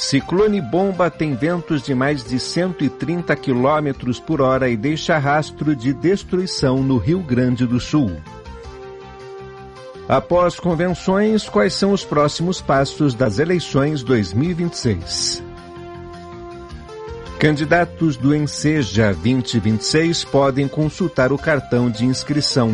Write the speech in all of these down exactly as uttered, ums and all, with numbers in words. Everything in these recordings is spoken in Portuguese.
Ciclone bomba tem ventos de mais de cento e trinta quilômetros por hora e deixa rastro de destruição no Rio Grande do Sul. Após convenções, quais são os próximos passos das eleições dois mil e vinte e seis? Candidatos do Enseja vinte e vinte e seis podem consultar o cartão de inscrição.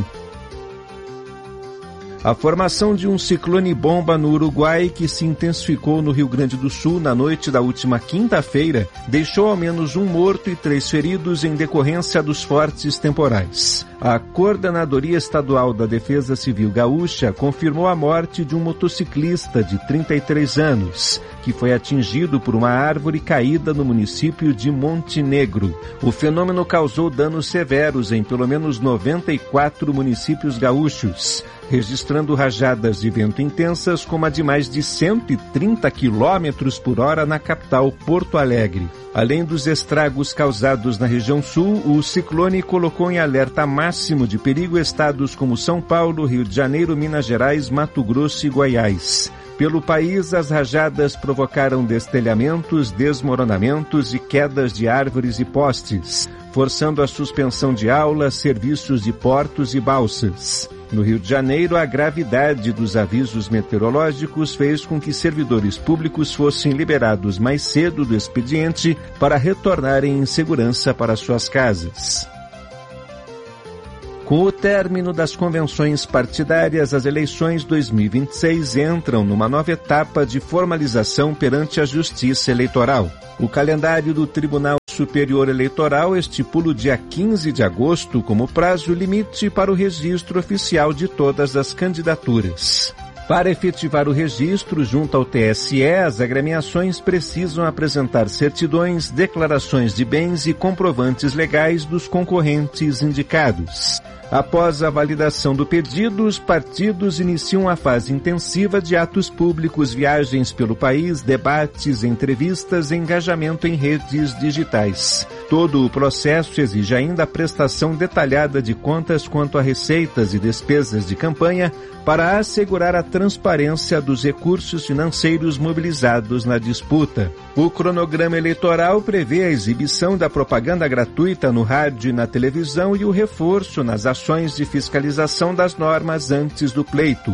A formação de um ciclone-bomba no Uruguai, que se intensificou no Rio Grande do Sul na noite da última quinta-feira, deixou ao menos um morto e três feridos em decorrência dos fortes temporais. A Coordenadoria Estadual da Defesa Civil Gaúcha confirmou a morte de um motociclista de trinta e três anos, que foi atingido por uma árvore caída no município de Montenegro. O fenômeno causou danos severos em pelo menos noventa e quatro municípios gaúchos, registrando rajadas de vento intensas como a de mais de cento e trinta quilômetros por hora na capital, Porto Alegre. Além dos estragos causados na região sul, o ciclone colocou em alerta máximo de perigo estados como São Paulo, Rio de Janeiro, Minas Gerais, Mato Grosso e Goiás. Pelo país, as rajadas provocaram destelhamentos, desmoronamentos e quedas de árvores e postes, forçando a suspensão de aulas, serviços de portos e balsas. No Rio de Janeiro, a gravidade dos avisos meteorológicos fez com que servidores públicos fossem liberados mais cedo do expediente para retornarem em segurança para suas casas. Com o término das convenções partidárias, as eleições dois mil e vinte e seis entram numa nova etapa de formalização perante a Justiça Eleitoral. O calendário do Tribunal Superior Eleitoral estipula o dia quinze de agosto como prazo limite para o registro oficial de todas as candidaturas. Para efetivar o registro junto ao T S E, as agremiações precisam apresentar certidões, declarações de bens e comprovantes legais dos concorrentes indicados. Após a validação do pedido, os partidos iniciam a fase intensiva de atos públicos, viagens pelo país, debates, entrevistas e engajamento em redes digitais. Todo o processo exige ainda a prestação detalhada de contas quanto a receitas e despesas de campanha para assegurar a transparência dos recursos financeiros mobilizados na disputa. O cronograma eleitoral prevê a exibição da propaganda gratuita no rádio e na televisão e o reforço nas ações de fiscalização das normas antes do pleito.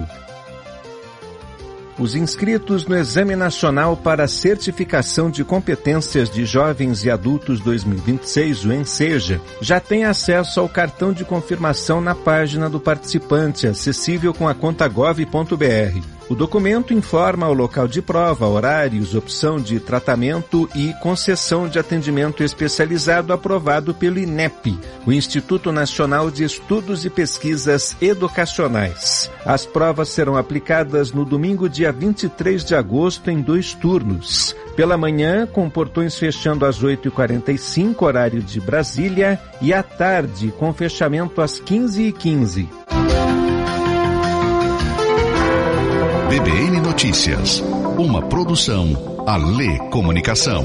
Os inscritos no Exame Nacional para a Certificação de Competências de Jovens e Adultos dois mil e vinte e seis, o Enseja, já têm acesso ao cartão de confirmação na página do participante, acessível com a conta gov ponto br. O documento informa o local de prova, horários, opção de tratamento e concessão de atendimento especializado aprovado pelo I N E P, o Instituto Nacional de Estudos e Pesquisas Educacionais. As provas serão aplicadas no domingo, dia vinte e três de agosto, em dois turnos. Pela manhã, com portões fechando às oito e quarenta e cinco, horário de Brasília, e à tarde, com fechamento às quinze e quinze. B B N Notícias, uma produção Alê Comunicação.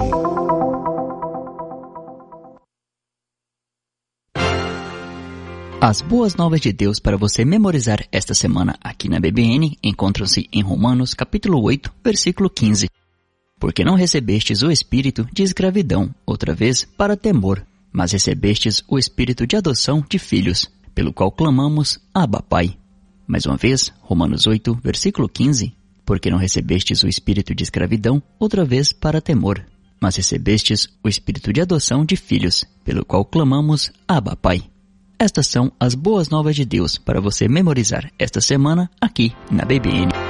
As boas novas de Deus para você memorizar esta semana aqui na B B N encontram-se em Romanos capítulo oito, versículo quinze. Porque não recebestes o espírito de escravidão, outra vez, para temor, mas recebestes o espírito de adoção de filhos, pelo qual clamamos, Abba, Pai. Mais uma vez, Romanos oito, versículo quinze. Porque não recebestes o espírito de escravidão, outra vez para temor, mas recebestes o espírito de adoção de filhos, pelo qual clamamos, Abba, Pai. Estas são as boas novas de Deus para você memorizar esta semana aqui na B B N.